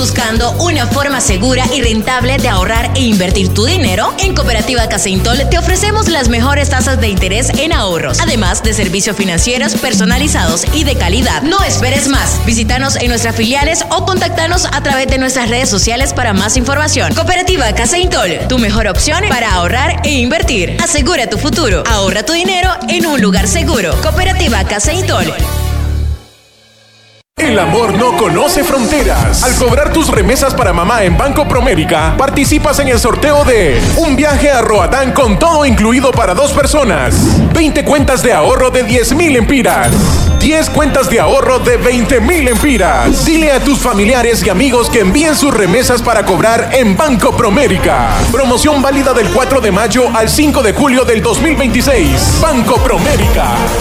buscando una forma segura y rentable de ahorrar e invertir tu dinero? En Cooperativa Caseintol te ofrecemos las mejores tasas de interés en ahorros, además de servicios financieros personalizados y de calidad. No esperes más. Visítanos en nuestras filiales o contactanos a través de nuestras redes sociales para más información. Cooperativa Caseintol, tu mejor opción para ahorrar e invertir. Asegura tu futuro. Ahorra tu dinero en un lugar seguro. Cooperativa Caseintol. El amor no conoce fronteras. Al cobrar tus remesas para mamá en Banco Promérica, participas en el sorteo de un viaje a Roatán con todo incluido para 2 personas, 20 cuentas de ahorro de 10.000 empiras, 10 cuentas de ahorro de 20.000 empiras. Dile a tus familiares y amigos que envíen sus remesas para cobrar en Banco Promérica. Promoción válida del 4 de mayo al 5 de julio del 2026. Banco Promérica.